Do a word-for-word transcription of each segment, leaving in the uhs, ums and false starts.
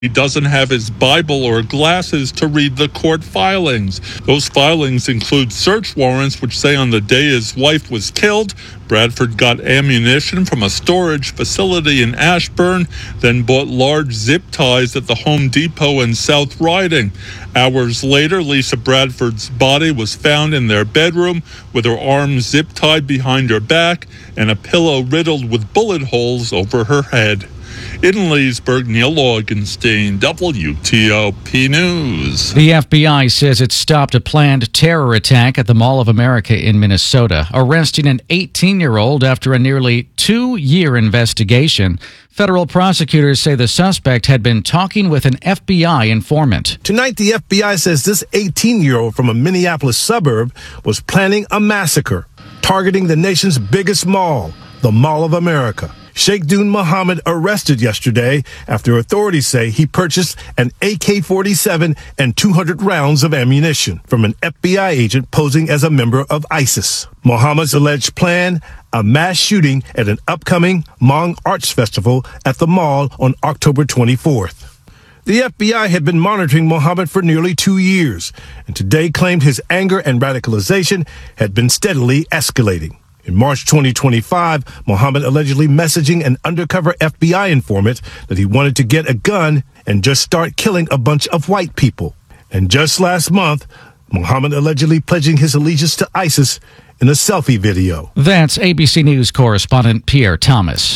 He doesn't have his Bible or glasses to read the court filings. Those filings include search warrants which say on the day his wife was killed, Bradford got ammunition from a storage facility in Ashburn, then bought large zip ties at the Home Depot in South Riding. Hours later, Lisa Bradford's body was found in their bedroom with her arms zip-tied behind her back and a pillow riddled with bullet holes over her head. In Leesburg, Neil Augenstein, W T O P News. The F B I says it stopped a planned terror attack at the Mall of America in Minnesota, arresting an eighteen-year-old after a nearly two-year investigation. Federal prosecutors say the suspect had been talking with an F B I informant. Tonight, the F B I says this eighteen-year-old from a Minneapolis suburb was planning a massacre, targeting the nation's biggest mall, the Mall of America. Sheikh Dun Mohammed arrested yesterday after authorities say he purchased an A K forty-seven and two hundred rounds of ammunition from an F B I agent posing as a member of ISIS. Mohammed's alleged plan, a mass shooting at an upcoming Hmong Arts Festival at the mall on October twenty-fourth. The F B I had been monitoring Mohammed for nearly two years and today claimed his anger and radicalization had been steadily escalating. In March twenty twenty-five, Mohammed allegedly messaging an undercover F B I informant that he wanted to get a gun and just start killing a bunch of white people. And just last month, Mohammed allegedly pledging his allegiance to ISIS in a selfie video. That's A B C News correspondent Pierre Thomas.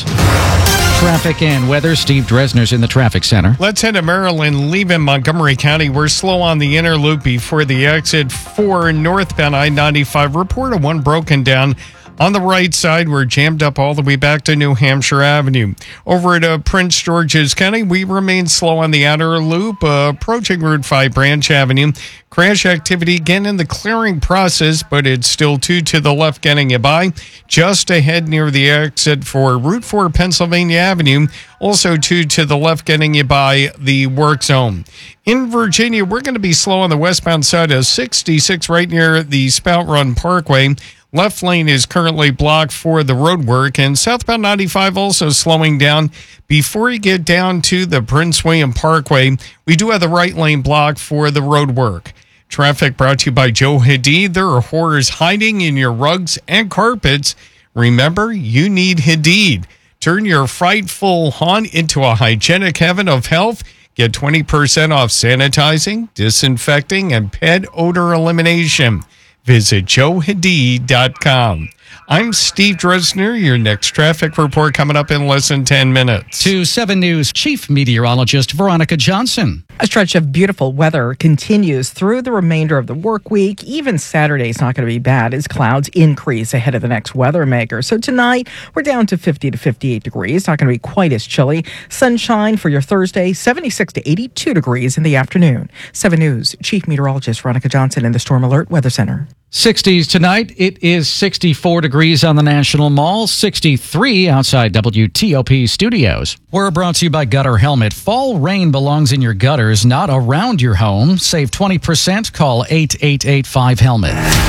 Traffic and weather. Steve Dresner's in the traffic center. Let's head to Maryland, leaving Montgomery County. We're slow on the inner loop before the exit for northbound I ninety-five. Report of one broken down. On the right side, we're jammed up all the way back to New Hampshire Avenue. Over at uh, Prince George's County, we remain slow on the outer loop, uh, approaching Route five Branch Avenue. Crash activity again in the clearing process, but it's still two to the left getting you by. Just ahead near the exit for Route four Pennsylvania Avenue. Also two to the left getting you by the work zone. In Virginia, we're going to be slow on the westbound side of sixty-six right near the Spout Run Parkway. Left lane is currently blocked for the road work, and southbound ninety-five also slowing down. Before you get down to the Prince William Parkway, we do have the right lane blocked for the road work. Traffic brought to you by Joe Hadid. There are horrors hiding in your rugs and carpets. Remember, you need Hadid. Turn your frightful haunt into a hygienic heaven of health. Get twenty percent off sanitizing, disinfecting, and pet odor elimination. Visit joe hadid dot com. I'm Steve Dresner. Your next traffic report coming up in less than ten minutes. To seven News Chief Meteorologist Veronica Johnson. A stretch of beautiful weather continues through the remainder of the work week. Even Saturday is not going to be bad as clouds increase ahead of the next weather maker. So tonight, we're down to fifty to fifty-eight degrees. Not going to be quite as chilly. Sunshine for your Thursday, seventy-six to eighty-two degrees in the afternoon. seven News Chief Meteorologist Veronica Johnson in the Storm Alert Weather Center. sixties tonight. It is sixty-four degrees on the National Mall, sixty-three outside W T O P studios. We're brought to you by Gutter Helmet. Fall rain belongs in your gutters, not around your home. Save twenty percent. Call eight eight eight five helmet.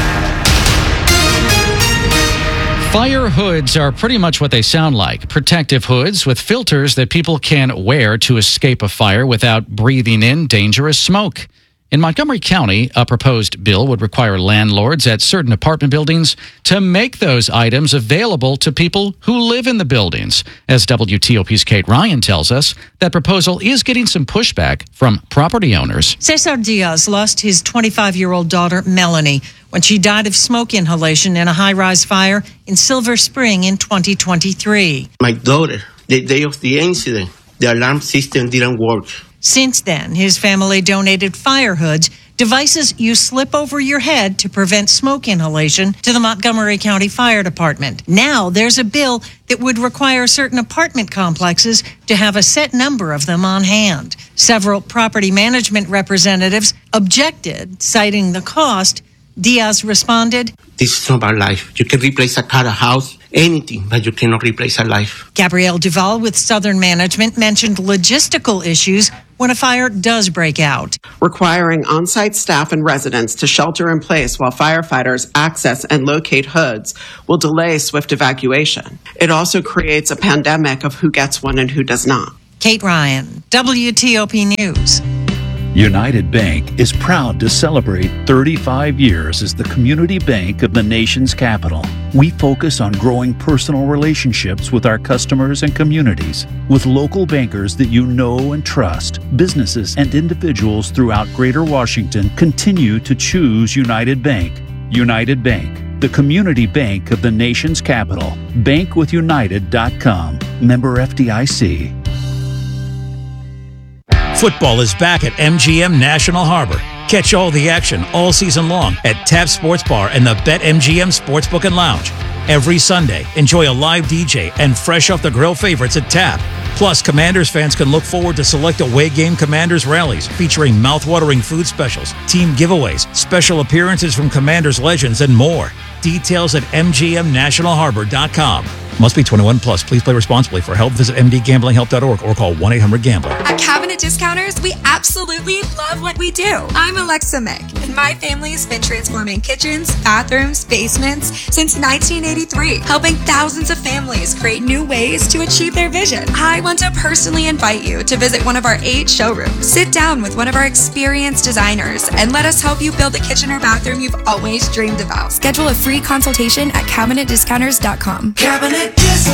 Fire hoods are pretty much what they sound like. Protective hoods with filters that people can wear to escape a fire without breathing in dangerous smoke. In Montgomery County, a proposed bill would require landlords at certain apartment buildings to make those items available to people who live in the buildings. As W T O P's Kate Ryan tells us, that proposal is getting some pushback from property owners. Cesar Diaz lost his twenty-five-year-old daughter, Melanie, when she died of smoke inhalation in a high-rise fire in Silver Spring in twenty twenty-three. My daughter, the day of the incident, the alarm system didn't work. Since then, his family donated fire hoods, devices you slip over your head to prevent smoke inhalation, to the Montgomery County Fire Department. Now there's a bill that would require certain apartment complexes to have a set number of them on hand. Several property management representatives objected, citing the cost. Diaz responded, "This is not our life. You can replace a car, a house, anything, but you cannot replace a life." Gabrielle Duval with Southern Management mentioned logistical issues when a fire does break out. Requiring on-site staff and residents to shelter in place while firefighters access and locate hoods will delay swift evacuation. It also creates a pandemic of who gets one and who does not. Kate Ryan, W T O P News. United Bank is proud to celebrate thirty-five years as the community bank of the nation's capital. We focus on growing personal relationships with our customers and communities. With local bankers that you know and trust, businesses and individuals throughout Greater Washington continue to choose United Bank. United Bank, the community bank of the nation's capital. bank with united dot com. Member F D I C. Football is back at M G M National Harbor. Catch all the action all season long at Tap Sports Bar and the BetMGM Sportsbook and Lounge. Every Sunday, enjoy a live D J and fresh off the grill favorites at Tap. Plus, Commanders fans can look forward to select away game Commanders rallies featuring mouthwatering food specials, team giveaways, special appearances from Commanders legends, and more. Details at M G M national harbor dot com. Must be twenty-one plus. Please play responsibly. For help, visit m d gambling help dot org or call one eight hundred gambler. At Cabinet Discounters, we absolutely love what we do. I'm Alexa Mick, and my family's been transforming kitchens, bathrooms, basements since nineteen eighty-three, helping thousands of families create new ways to achieve their vision. I want to personally invite you to visit one of our eight showrooms. Sit down with one of our experienced designers and let us help you build the kitchen or bathroom you've always dreamed about. Schedule a free consultation at cabinet discounters dot com. Cabinet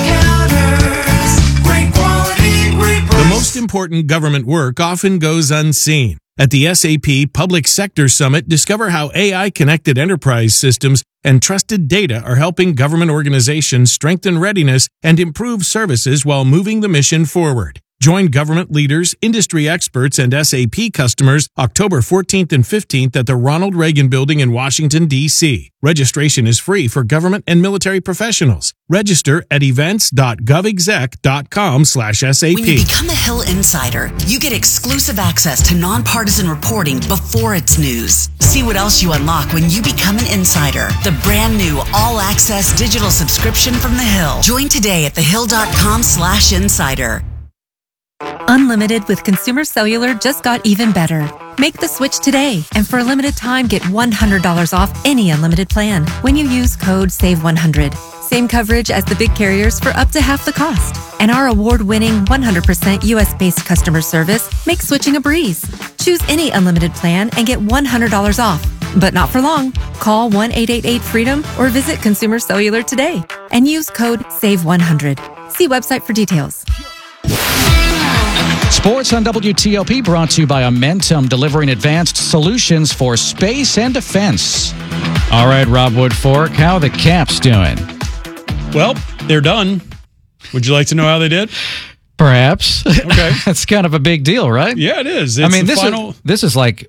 Discounters. Great quality, great price. The most important government work often goes unseen. At the S A P Public Sector Summit, discover how A I-connected enterprise systems and trusted data are helping government organizations strengthen readiness and improve services while moving the mission forward. Join government leaders, industry experts, and S A P customers October fourteenth and fifteenth at the Ronald Reagan Building in Washington, D C Registration is free for government and military professionals. Register at events dot gov exec dot com slash S A P. When you become a Hill Insider, you get exclusive access to nonpartisan reporting before it's news. See what else you unlock when you become an insider. The brand new all-access digital subscription from The Hill. Join today at thehill dot com slash insider. Unlimited with Consumer Cellular just got even better. Make the switch today, and for a limited time, get one hundred dollars off any unlimited plan when you use code save one hundred. Same coverage as the big carriers for up to half the cost. And our award-winning one hundred percent U S-based customer service makes switching a breeze. Choose any unlimited plan and get one hundred dollars off. But not for long. Call one eight eight eight freedom or visit Consumer Cellular today and use code save one hundred. See website for details. Sports on W T O P brought to you by Amentum, delivering advanced solutions for space and defense. All right, Rob Woodfork, how are the Caps doing? Well, they're done. Would you like to know how they did? Perhaps. Okay. That's kind of a big deal, right? Yeah, it is. It's I mean, the this final... is this is like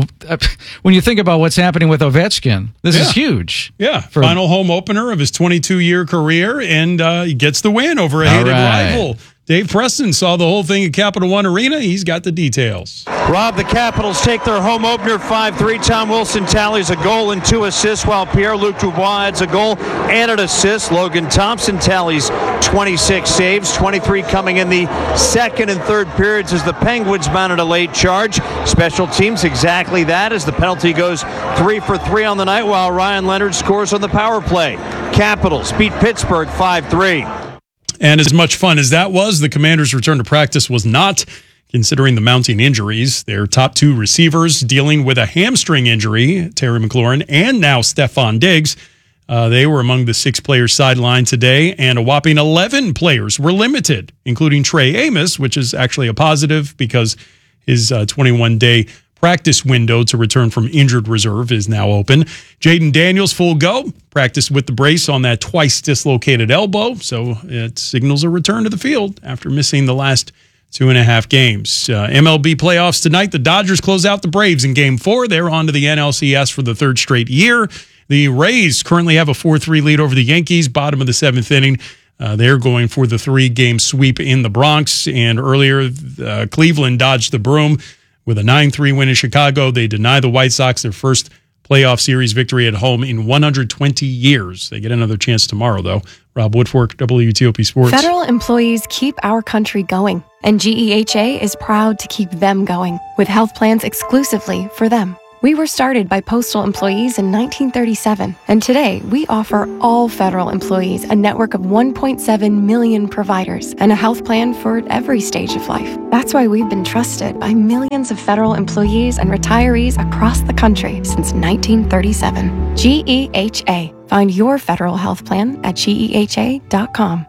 when you think about what's happening with Ovechkin, this yeah. is huge. Yeah, for... final home opener of his twenty-two-year career, and uh, he gets the win over a hated right. rival. Dave Preston saw the whole thing at Capital One Arena. He's got the details. Rob, the Capitals take their home opener five three. Tom Wilson tallies a goal and two assists, while Pierre-Luc Dubois adds a goal and an assist. Logan Thompson tallies twenty-six saves, twenty-three coming in the second and third periods as the Penguins mounted a late charge. Special teams, exactly that, as the penalty goes three for three on the night, while Ryan Leonard scores on the power play. Capitals beat Pittsburgh five three. And as much fun as that was, the Commanders' return to practice was not, considering the mounting injuries. Their top two receivers dealing with a hamstring injury, Terry McLaurin and now Stephon Diggs. Uh, they were among the six players sidelined today, and a whopping eleven players were limited, including Trey Amos, which is actually a positive because his uh, twenty-one-day practice window to return from injured reserve is now open. Jaden Daniels full go, practiced with the brace on that twice dislocated elbow, so it signals a return to the field after missing the last two and a half games. Uh, M L B playoffs tonight. The Dodgers close out the Braves in game four. They're on to the N L C S for the third straight year. The Rays currently have a four three lead over the Yankees, bottom of the seventh inning. Uh, they're going for the three-game sweep in the Bronx, and earlier uh, Cleveland dodged the broom with a nine three win in Chicago. They deny the White Sox their first playoff series victory at home in one hundred twenty years. They get another chance tomorrow, though. Rob Woodfork, W T O P Sports. Federal employees keep our country going, and G E H A is proud to keep them going with health plans exclusively for them. We were started by postal employees in nineteen thirty-seven, and today we offer all federal employees a network of one point seven million providers and a health plan for every stage of life. That's why we've been trusted by millions of federal employees and retirees across the country since nineteen thirty-seven. G E H A. Find your federal health plan at G E H A dot com.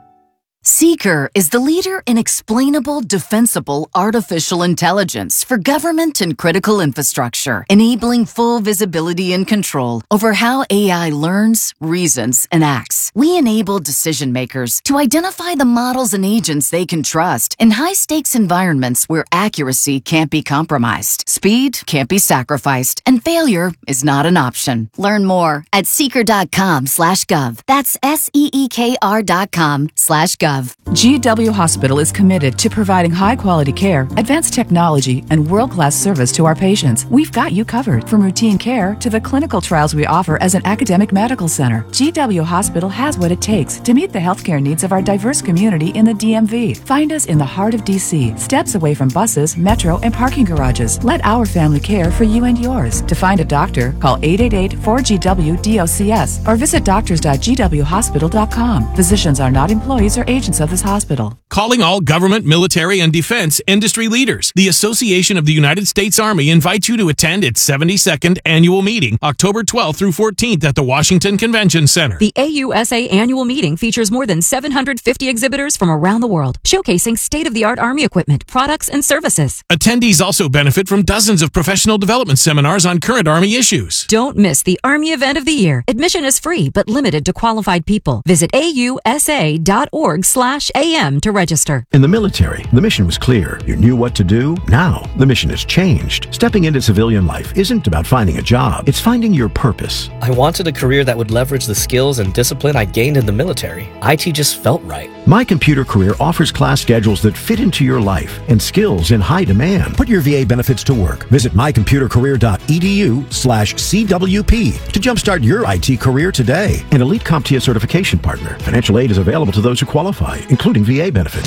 Seeker is the leader in explainable, defensible artificial intelligence for government and critical infrastructure, enabling full visibility and control over how A I learns, reasons, and acts. We enable decision makers to identify the models and agents they can trust in high-stakes environments where accuracy can't be compromised, speed can't be sacrificed, and failure is not an option. Learn more at seeker.com slash gov. That's S-E-E-K-R dot com slash gov. G W Hospital is committed to providing high-quality care, advanced technology, and world-class service to our patients. We've got you covered, from routine care to the clinical trials we offer as an academic medical center. G W Hospital has what it takes to meet the healthcare needs of our diverse community in the D M V. Find us in the heart of D C, steps away from buses, metro, and parking garages. Let our family care for you and yours. To find a doctor, call eight eight eight, four G W, D O C S or visit doctors dot g w hospital dot com. Physicians are not employees or agents of this hospital. Calling all government, military, and defense industry leaders. The Association of the United States Army invites you to attend its seventy-second annual meeting, October twelfth through fourteenth at the Washington Convention Center. The A U S A annual meeting features more than seven hundred fifty exhibitors from around the world, showcasing state-of-the-art Army equipment, products, and services. Attendees also benefit from dozens of professional development seminars on current Army issues. Don't miss the Army event of the year. Admission is free, but limited to qualified people. Visit A U S A dot org slash A M to register. In the military, the mission was clear. You knew what to do. Now, the mission has changed. Stepping into civilian life isn't about finding a job. It's finding your purpose. I wanted a career that would leverage the skills and discipline I gained in the military. I T just felt right. My Computer Career offers class schedules that fit into your life and skills in high demand. Put your V A benefits to work. Visit my computer career dot e d u slash C W P to jumpstart your I T career today. An elite CompTIA certification partner. Financial aid is available to those who qualify, including V A benefits.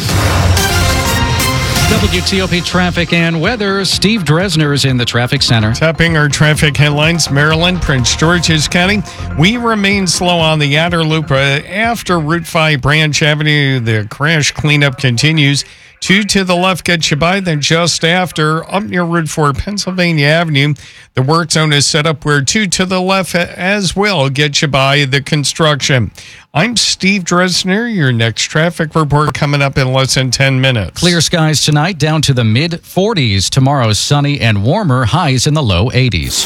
W T O P traffic and weather. Steve Dresner is in the traffic center. Topping our traffic headlines, Maryland, Prince George's County. We remain slow on the outer loop uh, after Route five Branch Avenue. The crash cleanup continues. Two to the left gets you by, then just after, up near Route four Pennsylvania Avenue, the work zone is set up where two to the left as well get you by the construction. I'm Steve Dresner. Your next traffic report coming up in less than ten minutes. Clear skies tonight, down to the mid forties. Tomorrow, sunny and warmer, highs in the low eighties.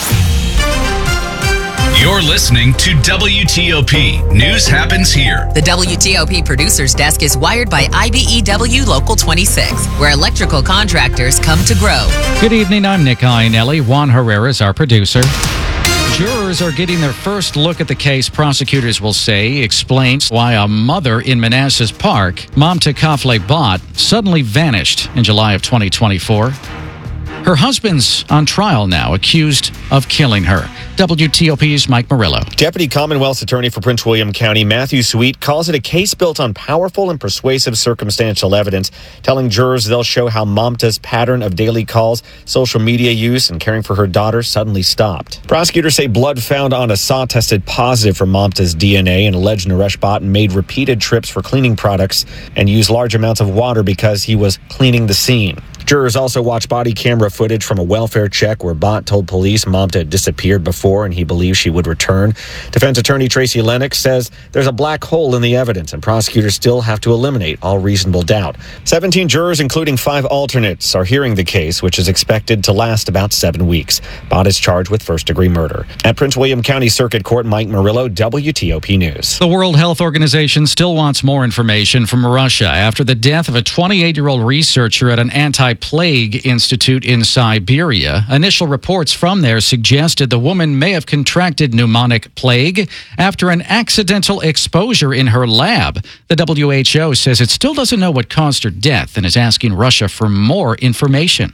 You're listening to W T O P. News happens here. The W T O P producer's desk is wired by I B E W Local twenty-six, where electrical contractors come to grow. Good evening, I'm Nick Iannelli. Juan Herrera is our producer. Jurors are getting their first look at the case, prosecutors will say, explains why a mother in Manassas Park, Mamta Kafle Bhatt, suddenly vanished in July of twenty twenty-four. Her husband's on trial now, accused of killing her. W T O P's Mike Murillo. Deputy Commonwealth's Attorney for Prince William County, Matthew Sweet, calls it a case built on powerful and persuasive circumstantial evidence, telling jurors they'll show how Mamta's pattern of daily calls, social media use, and caring for her daughter suddenly stopped. Prosecutors say blood found on a saw tested positive for Mamta's D N A, and alleged Naresh Bhatt made repeated trips for cleaning products and used large amounts of water because he was cleaning the scene. Jurors also watched body camera footage from a welfare check where Bhatt told police Mamta had disappeared before and he believed she would return. Defense attorney Tracy Lennox says there's a black hole in the evidence and prosecutors still have to eliminate all reasonable doubt. seventeen jurors, including five alternates, are hearing the case, which is expected to last about seven weeks. Bhatt is charged with first-degree murder. At Prince William County Circuit Court, Mike Murillo, W T O P News. The World Health Organization still wants more information from Russia after the death of a twenty-eight-year-old researcher at an anti Plague Institute in Siberia. Initial reports from there suggested the woman may have contracted pneumonic plague after an accidental exposure in her lab. The W H O says it still doesn't know what caused her death and is asking Russia for more information.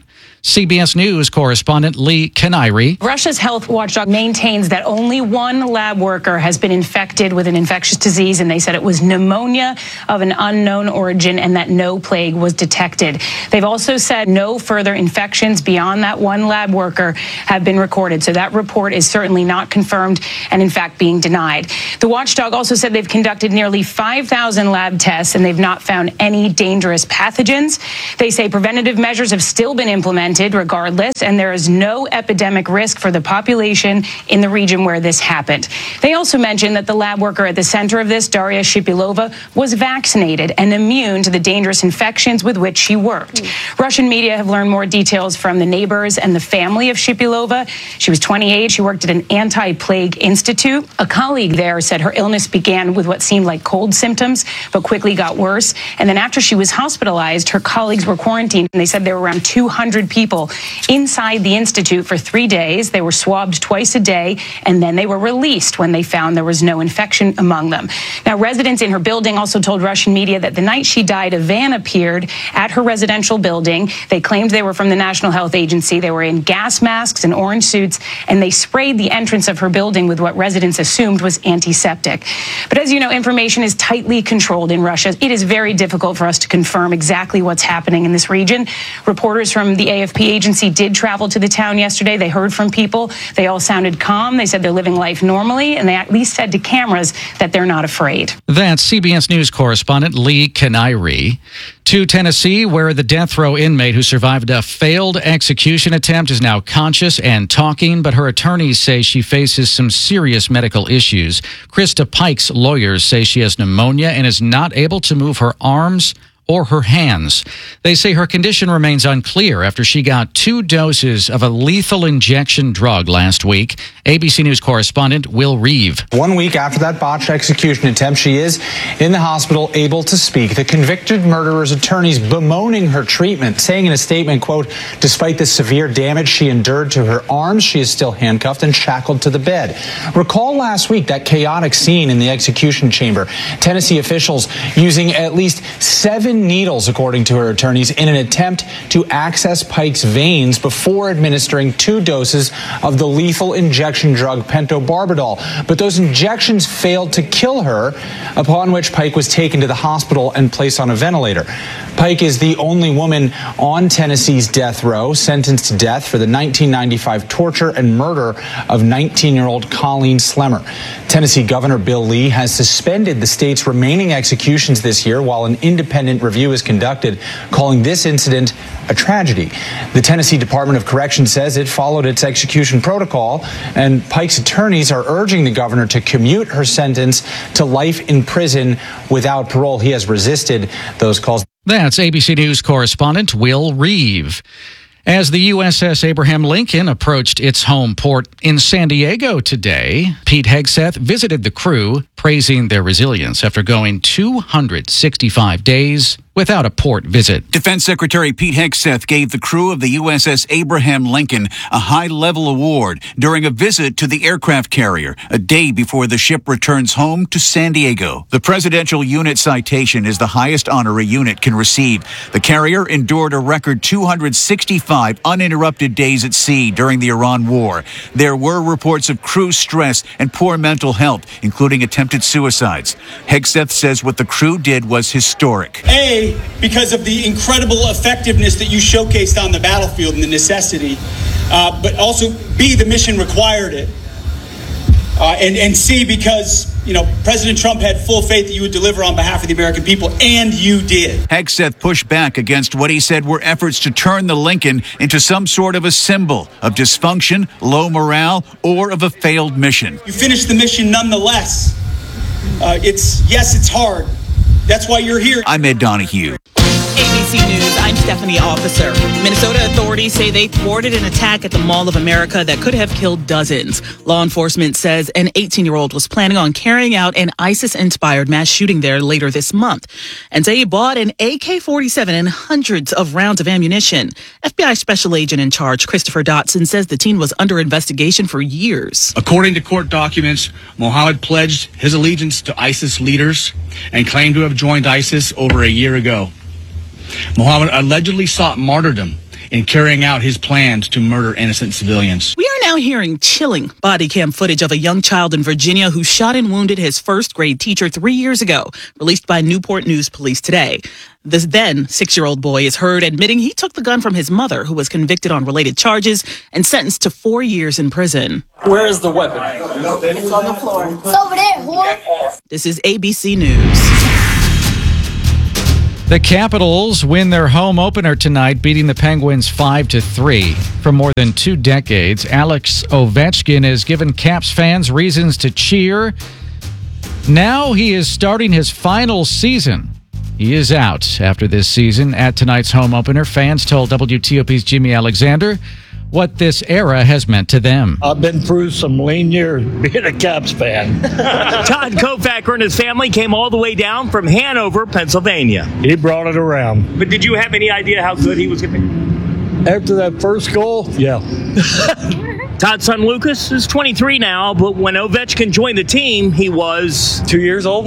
C B S News correspondent Lee Canary. Russia's health watchdog maintains that only one lab worker has been infected with an infectious disease, and they said it was pneumonia of an unknown origin and that no plague was detected. They've also said no further infections beyond that one lab worker have been recorded. So that report is certainly not confirmed and, in fact, being denied. The watchdog also said they've conducted nearly five thousand lab tests and they've not found any dangerous pathogens. They say preventative measures have still been implemented regardless, and there is no epidemic risk for the population in the region where this happened. They also mentioned that the lab worker at the center of this, Daria Shipilova, was vaccinated and immune to the dangerous infections with which she worked. Mm. Russian media have learned more details from the neighbors and the family of Shipilova. She was twenty-eight. She worked at an anti-plague institute. A colleague there said her illness began with what seemed like cold symptoms, but quickly got worse. And then after she was hospitalized, her colleagues were quarantined, and they said there were around two hundred people inside the institute for three days. They were swabbed twice a day, and then they were released when they found there was no infection among them. Now, residents in her building also told Russian media that the night she died, a van appeared at her residential building. They claimed they were from the National Health Agency. They were in gas masks and orange suits, and they sprayed the entrance of her building with what residents assumed was antiseptic. But as you know, information is tightly controlled in Russia. It is very difficult for us to confirm exactly what's happening in this region. Reporters from the A F P agency did travel to the town yesterday. They heard from people. They all sounded calm. They said they're living life normally, and they at least said to cameras that they're not afraid. That's C B S News correspondent Lee Canary. To Tennessee, where the death row inmate who survived a failed execution attempt is now conscious and talking, but her attorneys say she faces some serious medical issues. Krista Pike's lawyers say she has pneumonia and is not able to move her arms or her hands. They say her condition remains unclear after she got two doses of a lethal injection drug last week. A B C News correspondent Will Reeve. One week after that botched execution attempt, she is in the hospital able to speak. The convicted murderer's attorneys bemoaning her treatment, saying in a statement, quote, despite the severe damage she endured to her arms, she is still handcuffed and shackled to the bed. Recall last week that chaotic scene in the execution chamber. Tennessee officials using at least seven needles, according to her attorneys, in an attempt to access Pike's veins before administering two doses of the lethal injection drug pentobarbital. But those injections failed to kill her, upon which Pike was taken to the hospital and placed on a ventilator. Pike is the only woman on Tennessee's death row sentenced to death for the nineteen ninety-five torture and murder of nineteen-year-old Colleen Slemmer. Tennessee Governor Bill Lee has suspended the state's remaining executions this year while an independent review is conducted, calling this incident a tragedy. The Tennessee Department of Corrections says it followed its execution protocol, and Pike's attorneys are urging the governor to commute her sentence to life in prison without parole. He has resisted those calls. That's A B C News correspondent Will Reeve. As the U S S Abraham Lincoln approached its home port in San Diego today, Pete Hegseth visited the crew, praising their resilience after going two hundred sixty-five days without a port visit. Defense Secretary Pete Hegseth gave the crew of the U S S Abraham Lincoln a high-level award during a visit to the aircraft carrier, a day before the ship returns home to San Diego. The Presidential Unit Citation is the highest honor a unit can receive. The carrier endured a record two hundred sixty-five uninterrupted days at sea during the Iran War. There were reports of crew stress and poor mental health, including attempted suicides. Hegseth says what the crew did was historic. A, because of the incredible effectiveness that you showcased on the battlefield and the necessity, uh, but also B, the mission required it. Uh, and, and C, because, you know, President Trump had full faith that you would deliver on behalf of the American people, and you did. Hegseth pushed back against what he said were efforts to turn the Lincoln into some sort of a symbol of dysfunction, low morale, or of a failed mission. You finished the mission nonetheless. Uh, it's, yes, it's hard. That's why you're here. I'm Ed Donahue. A B C News, I'm Stephanie Officer. Minnesota authorities say they thwarted an attack at the Mall of America that could have killed dozens. Law enforcement says an eighteen-year-old was planning on carrying out an ISIS-inspired mass shooting there later this month, and say he bought an A K forty-seven and hundreds of rounds of ammunition. F B I Special Agent in charge Christopher Dotson says the teen was under investigation for years. According to court documents, Mohammed pledged his allegiance to ISIS leaders and claimed to have joined ISIS over a year ago. Mohammed allegedly sought martyrdom in carrying out his plans to murder innocent civilians. We are now hearing chilling body cam footage of a young child in Virginia who shot and wounded his first grade teacher three years ago, released by Newport News Police today. This then six-year-old boy is heard admitting he took the gun from his mother, who was convicted on related charges and sentenced to four years in prison. Where is the weapon? It's on the floor. It's over there, whore. This is A B C News. The Capitals win their home opener tonight, beating the Penguins five to three. For more than two decades, Alex Ovechkin has given Caps fans reasons to cheer. Now he is starting his final season. He is out after this season. At tonight's home opener, fans told W T O P's Jimmy Alexander what this era has meant to them. I've been through some lean years being a Caps fan. Todd Kofacker and his family came all the way down from Hanover, Pennsylvania. He brought it around. But did you have any idea how good he was going to be? After that first goal, yeah. Todd's son Lucas is twenty-three now, but when Ovechkin joined the team, he was two years old.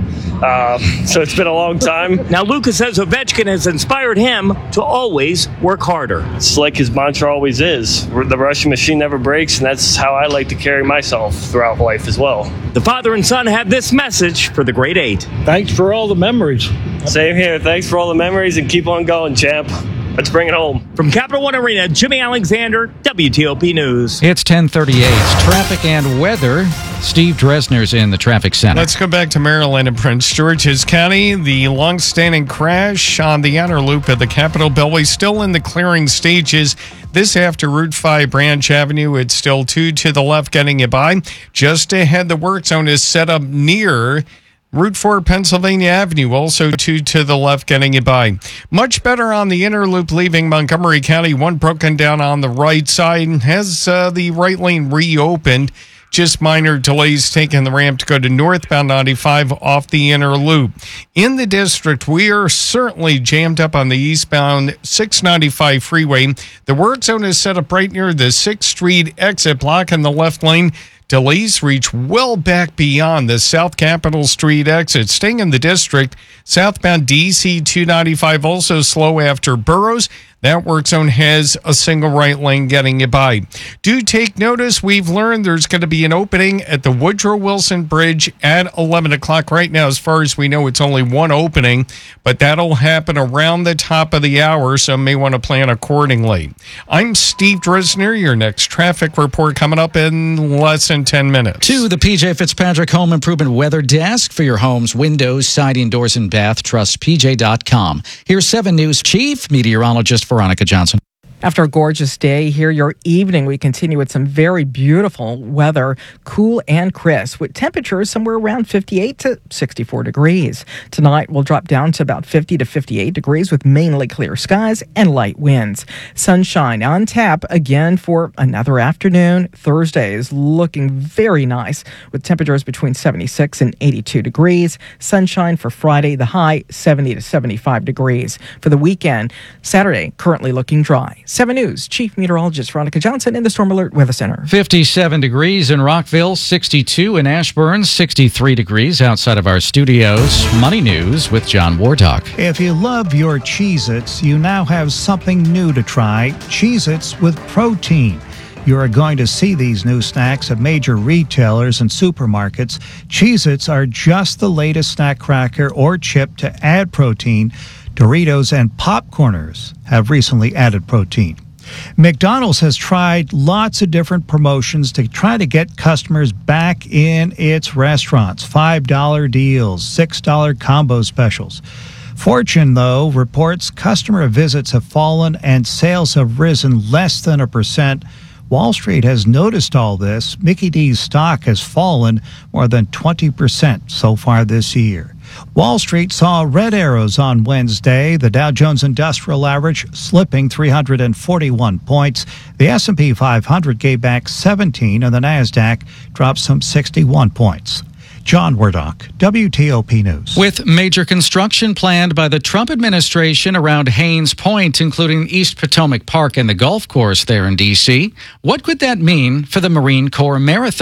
Uh, so it's been a long time. Now, Lucas says Ovechkin has inspired him to always work harder. It's like his mantra always is. The Russian machine never breaks, and that's how I like to carry myself throughout life as well. The father and son have this message for the grade eight. Thanks for all the memories. Same here. Thanks for all the memories, and keep on going, champ. Let's bring it home. From Capital One Arena, Jimmy Alexander, W T O P News. It's ten thirty-eight. Traffic and weather. Steve Dresner's in the traffic center. Let's go back to Maryland and Prince George's County. The long-standing crash on the outer loop of the Capitol Beltway still in the clearing stages. This after Route five Branch Avenue. It's still two to the left getting it by. Just ahead, the work zone is set up near Route four Pennsylvania Avenue, also two to the left getting it by. Much better on the inner loop leaving Montgomery County. One broken down on the right side. Has uh, the right lane reopened. Just minor delays taking the ramp to go to northbound ninety-five off the inner loop. In the district, we are certainly jammed up on the eastbound six ninety-five freeway. The work zone is set up right near the sixth Street exit block in the left lane. Delays reach well back beyond the South Capitol Street exit. Staying in the district, southbound D C two ninety-five also slow after Burroughs. That work zone has a single right lane getting it by. Do take notice, we've learned there's going to be an opening at the Woodrow Wilson Bridge at eleven o'clock. Right now, as far as we know, it's only one opening, but that'll happen around the top of the hour, so may want to plan accordingly. I'm Steve Dresner. Your next traffic report coming up in less than ten minutes. To the P J Fitzpatrick Home Improvement Weather Desk for your home's windows, siding, doors, and bath. Trust P J dot com. Here's seven News Chief Meteorologist Veronica Johnson. After a gorgeous day here, your evening, we continue with some very beautiful weather, cool and crisp, with temperatures somewhere around fifty-eight to sixty-four degrees. Tonight, we'll drop down to about fifty to fifty-eight degrees with mainly clear skies and light winds. Sunshine on tap again for another afternoon. Thursday is looking very nice with temperatures between seventy-six and eighty-two degrees. Sunshine for Friday, the high seventy to seventy-five degrees. For the weekend, Saturday, currently looking dry. seven News Chief Meteorologist Veronica Johnson in the Storm Alert Weather Center. fifty-seven degrees in Rockville, sixty-two in Ashburn, sixty-three degrees outside of our studios. Money News with John Wardock. If you love your Cheez-Its, you now have something new to try, Cheez-Its with protein. You are going to see these new snacks at major retailers and supermarkets. Cheez-Its are just the latest snack cracker or chip to add protein. Doritos and Popcorners have recently added protein. McDonald's has tried lots of different promotions to try to get customers back in its restaurants. five dollar deals, six dollar combo specials. Fortune, though, reports customer visits have fallen and sales have risen less than a percent. Wall Street has noticed all this. Mickey D's stock has fallen more than twenty percent so far this year. Wall Street saw red arrows on Wednesday. The Dow Jones Industrial Average slipping three hundred forty-one points. The S and P five hundred gave back seventeen, and the NASDAQ dropped some sixty-one points. John Wardock, W T O P News. With major construction planned by the Trump administration around Haines Point, including East Potomac Park and the golf course there in D C, what could that mean for the Marine Corps Marathon?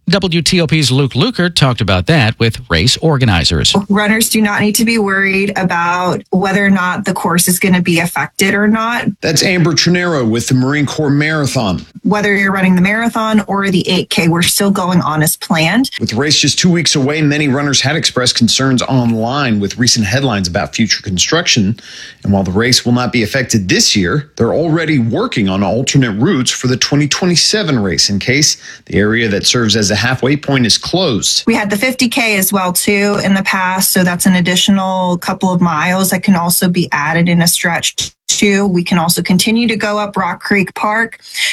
W T O P's Luke Lukert talked about that with race organizers. Runners do not need to be worried about whether or not the course is going to be affected or not. That's Amber Trinero with the Marine Corps Marathon. Whether you're running the marathon or the eight K, we're still going on as planned. With the race just two weeks away, many runners had expressed concerns online with recent headlines about future construction. And while the race will not be affected this year, they're already working on alternate routes for the twenty twenty-seven race in case the area that serves as a halfway point is closed. We had the fifty K as well, too, in the past. So that's an additional couple of miles that can also be added in a stretch, too. We can also continue to go up Rock Creek Park.